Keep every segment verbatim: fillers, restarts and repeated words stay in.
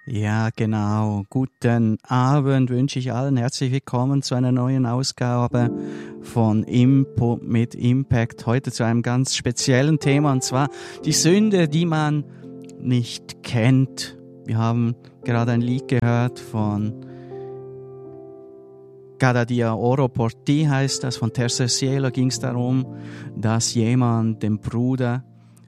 Ja, genau. Guten Abend wünsche ich allen. Herzlich willkommen zu einer neuen Ausgabe von Input mit Impact. Heute zu einem ganz speziellen Thema, und zwar die Sünde, die man nicht kennt. Wir haben gerade ein Lied gehört von Cada Dia Oro por Ti, heißt das, von Tercer Cielo. Ging es darum, dass jemand den Bruder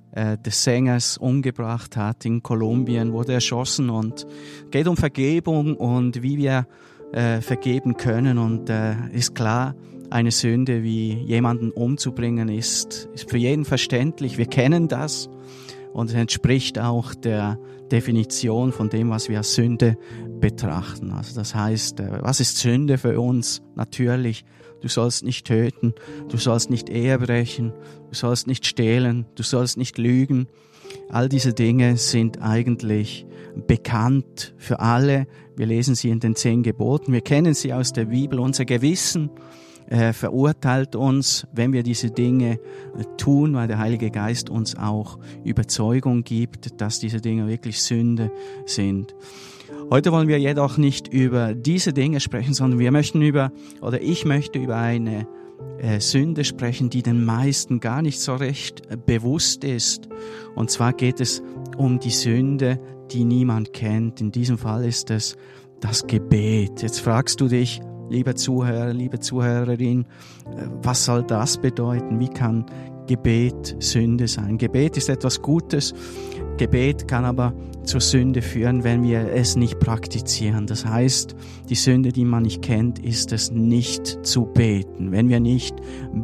des Sängers umgebracht hat in Kolumbien, wurde erschossen, und geht um Vergebung und wie wir äh, vergeben können. Und äh, ist klar, eine Sünde wie jemanden umzubringen ist, ist für jeden verständlich. Wir kennen das und es entspricht auch der Definition von dem, was wir als Sünde betrachten. Also das heißt, äh, was ist Sünde für uns? Natürlich, du sollst nicht töten, du sollst nicht Ehe brechen, du sollst nicht stehlen, du sollst nicht lügen. All diese Dinge sind eigentlich bekannt für alle. Wir lesen sie in den zehn Geboten, wir kennen sie aus der Bibel. Unser Gewissen äh, verurteilt uns, wenn wir diese Dinge äh, tun, weil der Heilige Geist uns auch Überzeugung gibt, dass diese Dinge wirklich Sünde sind. Heute wollen wir jedoch nicht über diese Dinge sprechen, sondern wir möchten über, oder ich möchte über eine äh, Sünde sprechen, die den meisten gar nicht so recht äh, bewusst ist. Und zwar geht es um die Sünde, die niemand kennt. In diesem Fall ist es das Gebet. Jetzt fragst du dich, lieber Zuhörer, liebe Zuhörerin, äh, was soll das bedeuten? Wie kann Gebet Sünde sein? Gebet ist etwas Gutes. Gebet kann aber zur Sünde führen, wenn wir es nicht praktizieren. Das heißt, die Sünde, die man nicht kennt, ist es nicht zu beten. Wenn wir nicht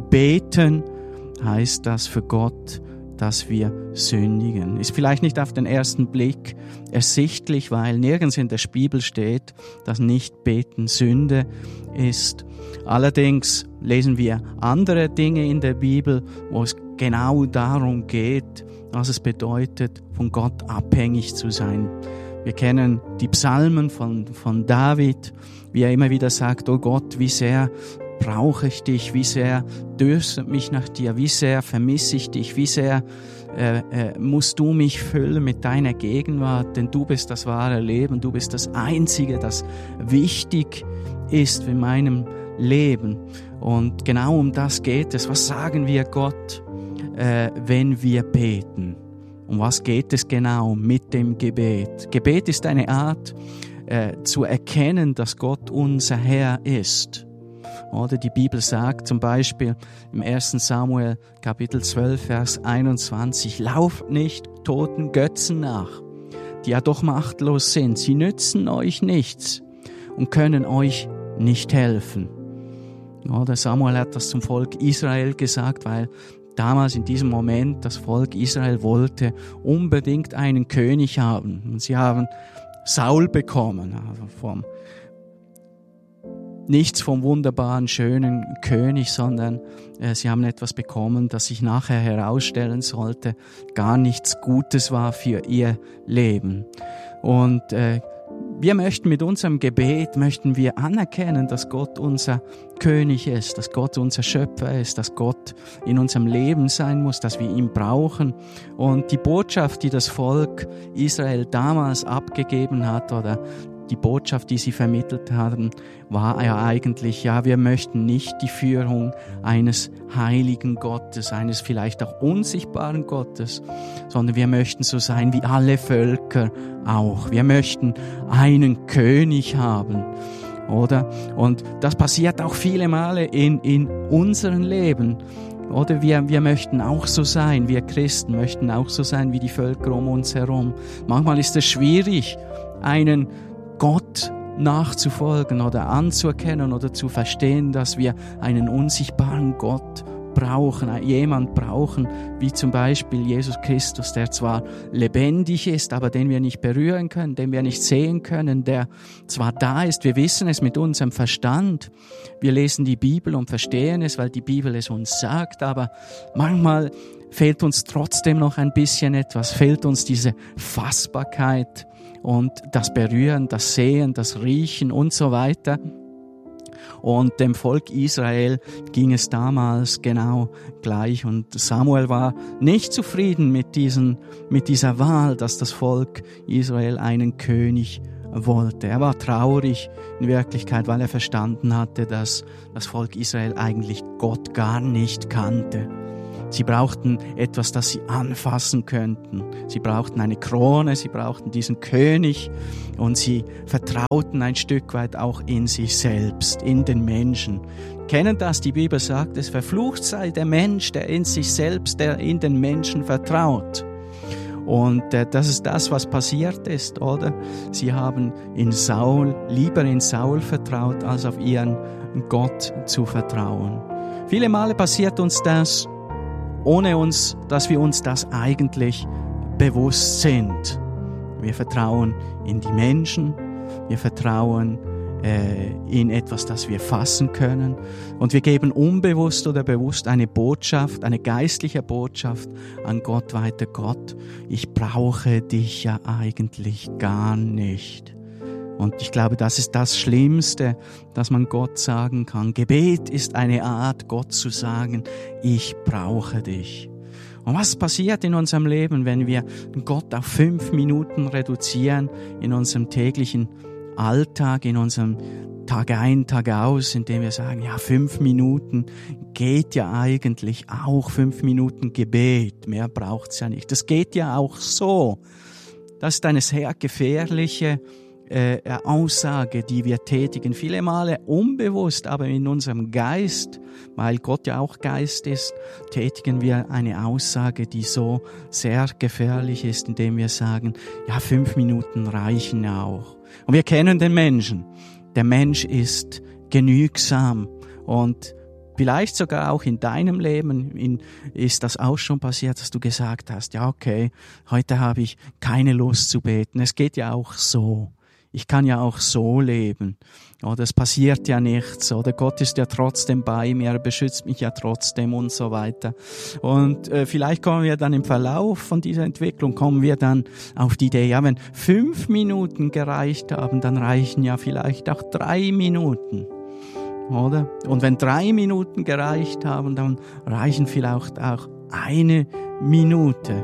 beten, heißt das für Gott, dass wir sündigen. Ist vielleicht nicht auf den ersten Blick ersichtlich, weil nirgends in der Bibel steht, dass Nicht-Beten Sünde ist. Allerdings lesen wir andere Dinge in der Bibel, wo es genau darum geht, was es bedeutet, von Gott abhängig zu sein. Wir kennen die Psalmen von, von David, wie er immer wieder sagt, oh Gott, wie sehr brauche ich dich, wie sehr dürstet mich nach dir, wie sehr vermisse ich dich, wie sehr äh, äh, musst du mich füllen mit deiner Gegenwart, denn du bist das wahre Leben, du bist das Einzige, das wichtig ist in meinem Leben. Und genau um das geht es. Was sagen wir Gott, äh, wenn wir beten? Um was geht es genau mit dem Gebet? Gebet ist eine Art, äh, zu erkennen, dass Gott unser Herr ist. Oder die Bibel sagt zum Beispiel im ersten Samuel Kapitel zwölf, Vers einundzwanzig, lauft nicht toten Götzen nach, die ja doch machtlos sind. Sie nützen euch nichts und können euch nicht helfen. Oder Samuel hat das zum Volk Israel gesagt, weil damals in diesem Moment das Volk Israel wollte unbedingt einen König haben. Und sie haben Saul bekommen, also vom nichts vom wunderbaren, schönen König, sondern äh, sie haben etwas bekommen, das sich nachher herausstellen sollte, gar nichts Gutes war für ihr Leben. Und äh, wir möchten mit unserem Gebet, möchten wir anerkennen, dass Gott unser König ist, dass Gott unser Schöpfer ist, dass Gott in unserem Leben sein muss, dass wir ihn brauchen. Und die Botschaft, die das Volk Israel damals abgegeben hat, oder die Botschaft, die sie vermittelt haben, war ja eigentlich, ja, wir möchten nicht die Führung eines heiligen Gottes, eines vielleicht auch unsichtbaren Gottes, sondern wir möchten so sein wie alle Völker auch. Wir möchten einen König haben, oder? Und das passiert auch viele Male in, in unserem Leben. Oder wir, wir möchten auch so sein, wir Christen möchten auch so sein wie die Völker um uns herum. Manchmal ist es schwierig, einen Gott nachzufolgen oder anzuerkennen oder zu verstehen, dass wir einen unsichtbaren Gott brauchen, jemand brauchen, wie zum Beispiel Jesus Christus, der zwar lebendig ist, aber den wir nicht berühren können, den wir nicht sehen können, der zwar da ist, wir wissen es mit unserem Verstand, wir lesen die Bibel und verstehen es, weil die Bibel es uns sagt, aber manchmal fehlt uns trotzdem noch ein bisschen etwas, fehlt uns diese Fassbarkeit und das Berühren, das Sehen, das Riechen und so weiter. Und dem Volk Israel ging es damals genau gleich. Und Samuel war nicht zufrieden mit diesen, mit dieser Wahl, dass das Volk Israel einen König wollte. Er war traurig in Wirklichkeit, weil er verstanden hatte, dass das Volk Israel eigentlich Gott gar nicht kannte. Sie brauchten etwas, das sie anfassen könnten. Sie brauchten eine Krone, sie brauchten diesen König und sie vertrauten ein Stück weit auch in sich selbst, in den Menschen. Kennen das? Die Bibel sagt es, verflucht sei der Mensch, der in sich selbst, der in den Menschen vertraut. Und äh, das ist das, was passiert ist, oder? Sie haben in Saul, lieber in Saul vertraut, als auf ihren Gott zu vertrauen. Viele Male passiert uns das, ohne uns, dass wir uns das eigentlich bewusst sind. Wir vertrauen in die Menschen, wir vertrauen äh, in etwas, das wir fassen können und wir geben unbewusst oder bewusst eine Botschaft, eine geistliche Botschaft an Gott weiter. Gott, ich brauche dich ja eigentlich gar nicht. Und ich glaube, das ist das Schlimmste, dass man Gott sagen kann. Gebet ist eine Art, Gott zu sagen, ich brauche dich. Und was passiert in unserem Leben, wenn wir Gott auf fünf Minuten reduzieren in unserem täglichen Alltag, in unserem Tag ein, Tag aus, indem wir sagen, ja, fünf Minuten geht ja eigentlich auch, fünf Minuten Gebet, mehr braucht's ja nicht. Das geht ja auch so. Das ist eine sehr gefährliche Äh, Aussage, die wir tätigen, viele Male unbewusst, aber in unserem Geist, weil Gott ja auch Geist ist, tätigen wir eine Aussage, die so sehr gefährlich ist, indem wir sagen, ja, fünf Minuten reichen auch. Und wir kennen den Menschen. Der Mensch ist genügsam und vielleicht sogar auch in deinem Leben in, ist das auch schon passiert, dass du gesagt hast, ja, okay, heute habe ich keine Lust zu beten. Es geht ja auch so. Ich kann ja auch so leben. Oder es passiert ja nichts. Oder Gott ist ja trotzdem bei mir, er beschützt mich ja trotzdem und so weiter. Und äh, vielleicht kommen wir dann im Verlauf von dieser Entwicklung, kommen wir dann auf die Idee, ja, wenn fünf Minuten gereicht haben, dann reichen ja vielleicht auch drei Minuten. Oder? Und wenn drei Minuten gereicht haben, dann reichen vielleicht auch eine Minute.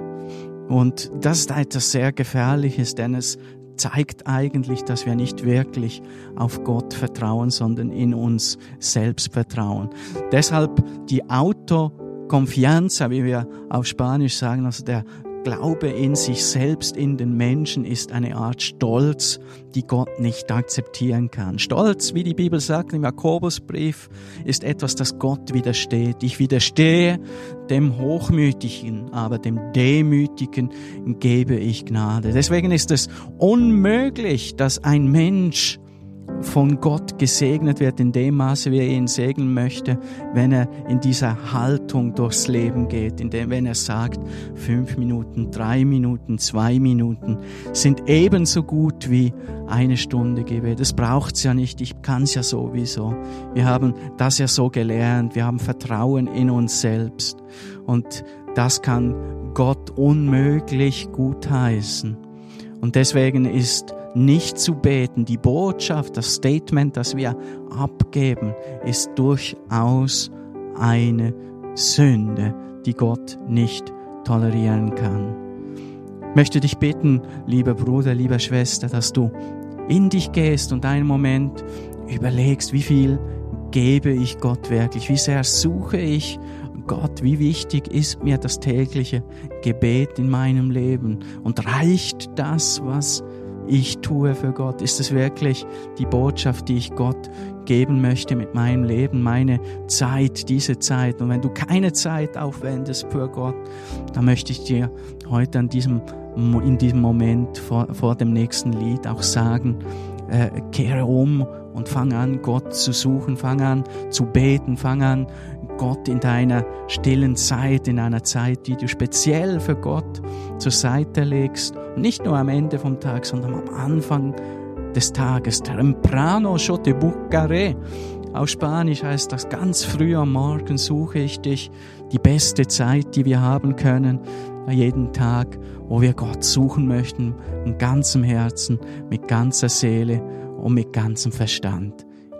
Und das ist etwas sehr Gefährliches, denn es zeigt eigentlich, dass wir nicht wirklich auf Gott vertrauen, sondern in uns selbst vertrauen. Deshalb die Autoconfianza, wie wir auf Spanisch sagen, also der Glaube in sich selbst, in den Menschen, ist eine Art Stolz, die Gott nicht akzeptieren kann. Stolz, wie die Bibel sagt im Jakobusbrief, ist etwas, das Gott widersteht. Ich widerstehe dem Hochmütigen, aber dem Demütigen gebe ich Gnade. Deswegen ist es unmöglich, dass ein Mensch von Gott gesegnet wird in dem Maße, wie er ihn segnen möchte, wenn er in dieser Haltung durchs Leben geht, in dem, wenn er sagt, fünf Minuten, drei Minuten, zwei Minuten sind ebenso gut wie eine Stunde Gebet. Das braucht's ja nicht, ich kann's ja sowieso. Wir haben das ja so gelernt, wir haben Vertrauen in uns selbst und das kann Gott unmöglich gutheißen. Und deswegen ist nicht zu beten, die Botschaft, das Statement, das wir abgeben, ist durchaus eine Sünde, die Gott nicht tolerieren kann. Ich möchte dich bitten, lieber Bruder, liebe Schwester, dass du in dich gehst und einen Moment überlegst, wie viel gebe ich Gott wirklich, wie sehr suche ich Gott, wie wichtig ist mir das tägliche Gebet in meinem Leben und reicht das, was ich tue für Gott? Ist es wirklich die Botschaft, die ich Gott geben möchte mit meinem Leben, meine Zeit, diese Zeit? Und wenn du keine Zeit aufwendest für Gott, dann möchte ich dir heute an diesem, in diesem Moment vor, vor dem nächsten Lied auch sagen, äh, kehre um und fang an, Gott zu suchen, fang an zu beten, fang an, Gott in deiner stillen Zeit, in einer Zeit, die du speziell für Gott zur Seite legst. Nicht nur am Ende vom Tag, sondern am Anfang des Tages. Temprano yo te buscaré. Auf Spanisch heißt das, ganz früh am Morgen suche ich dich. Die beste Zeit, die wir haben können, jeden Tag, wo wir Gott suchen möchten, mit ganzem Herzen, mit ganzer Seele und mit ganzem Verstand.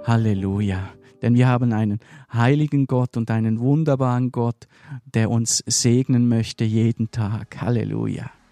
Halleluja. Denn wir haben einen heiligen Gott und einen wunderbaren Gott, der uns segnen möchte jeden Tag. Halleluja.